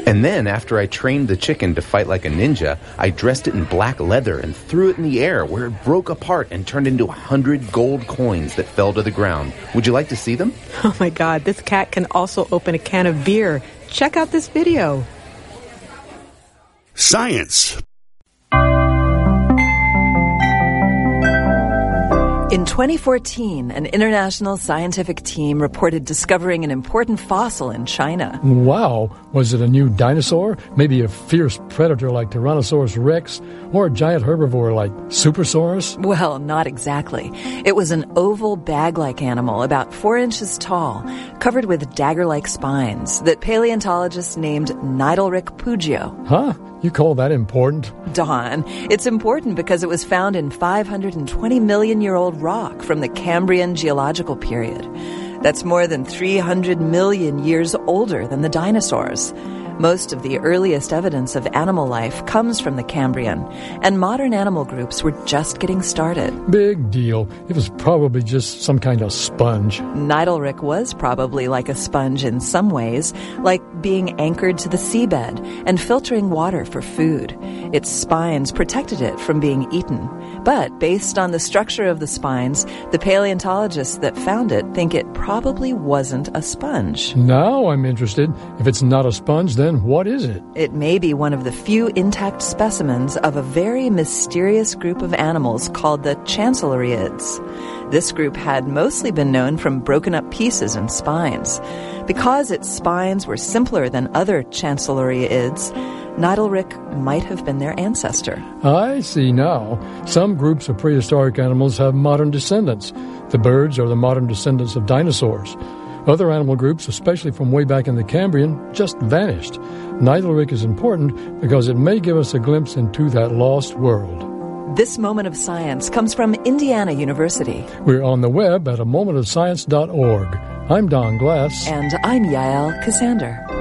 And then, after I trained the chicken to fight like a ninja, I dressed it in black leather and threw it in the air, where it broke apart and turned into 100 gold coins that fell to the ground. Would you like to see them? Oh my God, this cat can also open a can of beer. Check out this video. Science. In 2014, an international scientific team reported discovering an important fossil in China. Wow! Was it a new dinosaur? Maybe a fierce predator like Tyrannosaurus rex? Or a giant herbivore like Supersaurus? Well, not exactly. It was an oval bag-like animal about 4 inches tall, covered with dagger-like spines, that paleontologists named Nidalric pugio. Huh? You call that important? Don, it's important because it was found in 520 million-year-old rock from the Cambrian geological period. That's more than 300 million years older than the dinosaurs. Most of the earliest evidence of animal life comes from the Cambrian, and modern animal groups were just getting started. Big deal. It was probably just some kind of sponge. Nidalric was probably like a sponge in some ways, like being anchored to the seabed and filtering water for food. Its spines protected it from being eaten. But based on the structure of the spines, the paleontologists that found it think it probably wasn't a sponge. Now I'm interested. If it's not a sponge, then what is it? It may be one of the few intact specimens of a very mysterious group of animals called the Chancelloreids. This group had mostly been known from broken up pieces and spines. Because its spines were simpler than other Chancelloreids, Nidalric might have been their ancestor. I see now. Some groups of prehistoric animals have modern descendants. The birds are the modern descendants of dinosaurs. Other animal groups, especially from way back in the Cambrian, just vanished. Nidalric is important because it may give us a glimpse into that lost world. This Moment of Science comes from Indiana University. We're on the web at amomentofscience.org. I'm Don Glass. And I'm Yael Ksander.